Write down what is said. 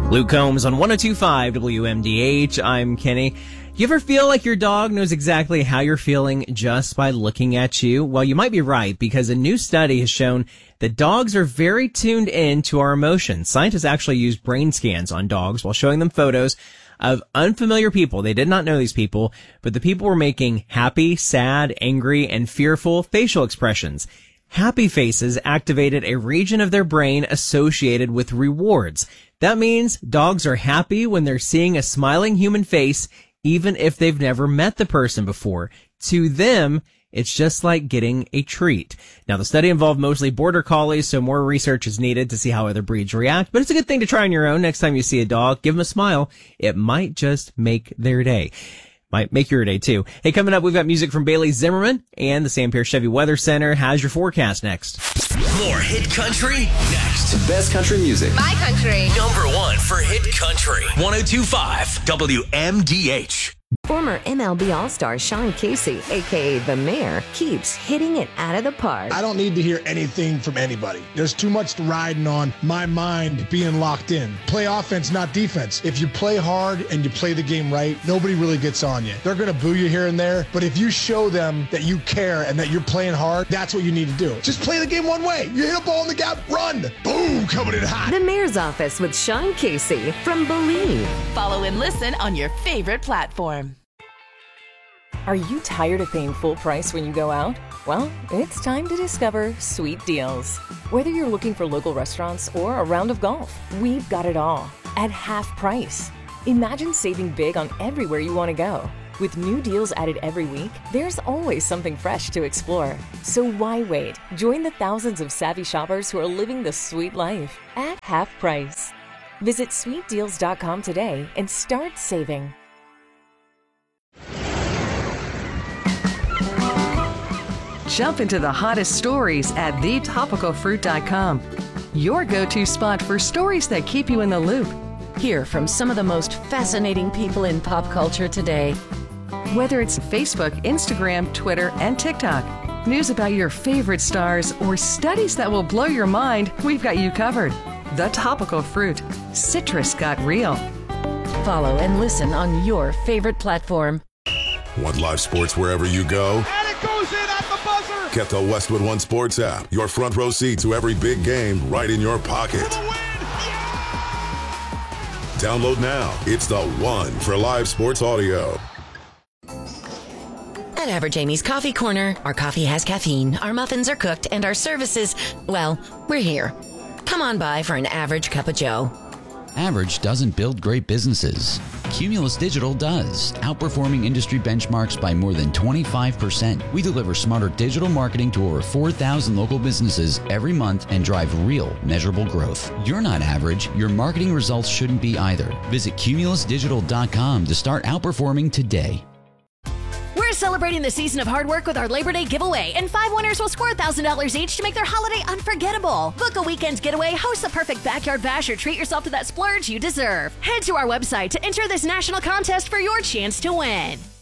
Luke Combs on 102.5 WMDH. I'm Kenny. You ever feel like your dog knows exactly how you're feeling just by looking at you? Well, you might be right, because a new study has shown that dogs are very tuned in to our emotions. Scientists actually used brain scans on dogs while showing them photos of unfamiliar people. They did not know these people, but the people were making happy, sad, angry, and fearful facial expressions. Happy faces activated a region of their brain associated with rewards. That means dogs are happy when they're seeing a smiling human face, even if they've never met the person before. To them, it's just like getting a treat. Now, the study involved mostly border collies, so more research is needed to see how other breeds react, but it's a good thing to try on your own. Next time you see a dog, give them a smile. It might just make their day. Might make your day too. Hey, coming up, we've got music from Bailey Zimmerman, and the Sam Pierce Chevy Weather Center has your forecast next. More hit country next. Best country music. My country. Number one for hit country. 102.5 WMDH. Former MLB All-Star Sean Casey, a.k.a. The Mayor, keeps hitting it out of the park. I don't need to hear anything from anybody. There's too much riding on my mind being locked in. Play offense, not defense. If you play hard and you play the game right, nobody really gets on you. They're going to boo you here and there, but if you show them that you care and that you're playing hard, that's what you need to do. Just play the game one way. You hit a ball in the gap, run. Boom, coming in hot. The Mayor's Office with Sean Casey from Believe. Follow and listen on your favorite platform. Are you tired of paying full price when you go out? Well, it's time to discover Sweet Deals. Whether you're looking for local restaurants or a round of golf, we've got it all at half price. Imagine saving big on everywhere you want to go. With new deals added every week, there's always something fresh to explore. So why wait? Join the thousands of savvy shoppers who are living the sweet life at half price. Visit sweetdeals.com today and start saving. Jump into the hottest stories at thetopicalfruit.com. Your go-to spot for stories that keep you in the loop. Hear from some of the most fascinating people in pop culture today. Whether it's Facebook, Instagram, Twitter, and TikTok, news about your favorite stars, or studies that will blow your mind, we've got you covered. The Topical Fruit. Citrus got real. Follow and listen on your favorite platform. Want live sports wherever you go? And it goes in at the buzzer! Get the Westwood One Sports app. Your front row seat to every big game right in your pocket. For the win! Yeah! Download now. It's the one for live sports audio. At Average Amy's Coffee Corner, our coffee has caffeine, our muffins are cooked, and our services, well, we're here. Come on by for an average cup of joe. Average doesn't build great businesses. Cumulus Digital does, outperforming industry benchmarks by more than 25%. We deliver smarter digital marketing to over 4,000 local businesses every month and drive real, measurable growth. You're not average. Your marketing results shouldn't be either. Visit cumulusdigital.com to start outperforming today. We're celebrating the season of hard work with our Labor Day giveaway, and 5 winners will score $1,000 each to make their holiday unforgettable. Book a weekend's getaway, host the perfect backyard bash, or treat yourself to that splurge you deserve. Head to our website to enter this national contest for your chance to win.